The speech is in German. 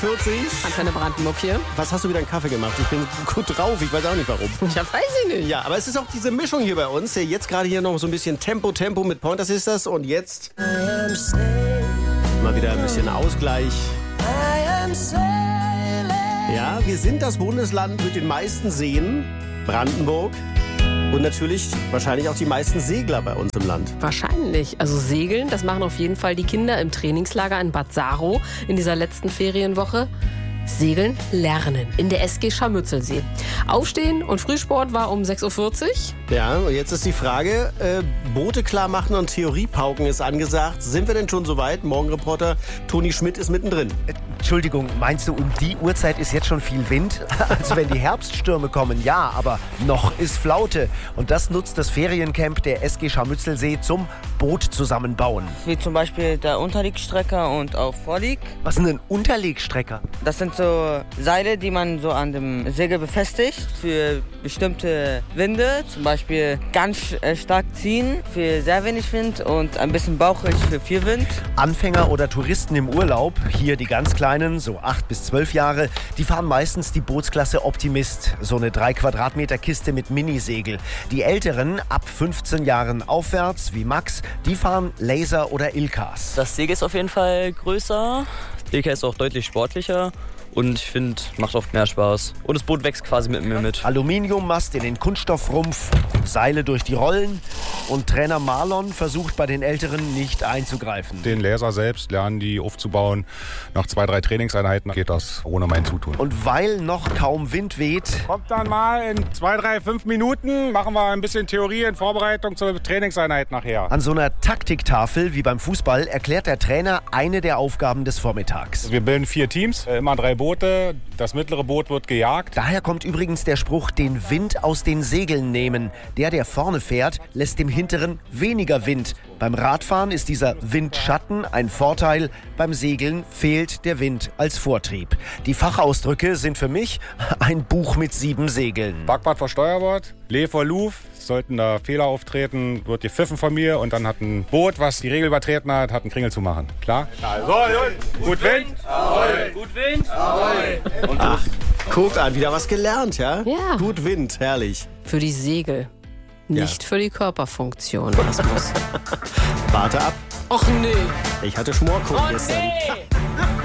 40. Antenne Brandenburg hier. Was hast du wieder einen Kaffee gemacht? Ich bin gut drauf, ich weiß auch nicht warum. Ja, weiß ich nicht. Ja, aber es ist auch diese Mischung hier bei uns. Jetzt gerade hier noch so ein bisschen Tempo mit Pointer Sisters und jetzt mal wieder ein bisschen Ausgleich. Ja, wir sind das Bundesland mit den meisten Seen, Brandenburg. Und natürlich wahrscheinlich auch die meisten Segler bei uns im Land. Wahrscheinlich. Also segeln, das machen auf jeden Fall die Kinder im Trainingslager in Bad Saro in dieser letzten Ferienwoche. Segeln lernen in der SG Scharmützelsee. Aufstehen und Frühsport war um 6.40 Uhr. Ja, und jetzt ist die Frage, Boote klar machen und Theoriepauken ist angesagt. Sind wir denn schon soweit? Morgenreporter Toni Schmidt ist mittendrin. Entschuldigung, meinst du, um die Uhrzeit ist jetzt schon viel Wind? Also wenn die Herbststürme kommen, ja, aber noch ist Flaute. Und das nutzt das Feriencamp der SG Scharmützelsee zum Boot zusammenbauen. Wie zum Beispiel der Unterlegstrecker und auch Vorlieg. Was ist denn ein Unterlegstrecker? Das sind so Seile, die man so an dem Segel befestigt für bestimmte Winde. Zum Beispiel ganz stark ziehen für sehr wenig Wind und ein bisschen bauchig für viel Wind. Anfänger oder Touristen im Urlaub, hier die ganz Kleinen, so 8 bis 12 Jahre, die fahren meistens die Bootsklasse Optimist, so eine 3 Quadratmeter Kiste mit Minisegel. Die Älteren, ab 15 Jahren aufwärts, wie Max, die fahren Laser oder Ilkas. Das Segel ist auf jeden Fall größer, Ilka ist auch deutlich sportlicher. Und ich finde, macht oft mehr Spaß. Und das Boot wächst quasi mit mir mit. Aluminiummast in den Kunststoffrumpf, Seile durch die Rollen. Und Trainer Marlon versucht bei den Älteren nicht einzugreifen. Den Laser selbst lernen die aufzubauen. Nach 2, 3 Trainingseinheiten geht das ohne mein Zutun. Und weil noch kaum Wind weht, Kommt dann mal in 2, 3, 5 Minuten. Machen wir ein bisschen Theorie in Vorbereitung zur Trainingseinheit nachher. an so einer Taktiktafel wie beim Fußball erklärt der Trainer eine der Aufgaben des Vormittags. Wir bilden 4 Teams, immer 3 Boote. Das mittlere Boot wird gejagt. Daher kommt übrigens der Spruch, den Wind aus den Segeln nehmen. Der vorne fährt, lässt dem Hinteren weniger Wind. Beim Radfahren ist dieser Windschatten ein Vorteil. Beim Segeln fehlt der Wind als Vortrieb. Die Fachausdrücke sind für mich ein Buch mit 7 Segeln. Backbord vor Steuerbord, Lee vor Luf. Sollten da Fehler auftreten, wird gepfiffen von mir. Und dann hat ein Boot, was die Regel übertreten hat, einen Kringel zu machen. Klar? Also, gut Wind. Ahoi. Gut Wind. Ahoi. Ach, guck an, wieder was gelernt, ja? Ja. Gut Wind, herrlich. Für die Segel. Nicht für die Körperfunktion. Rasmus. Warte ab, Och nee. ich hatte Schmorkuchen Oh gestern. nee.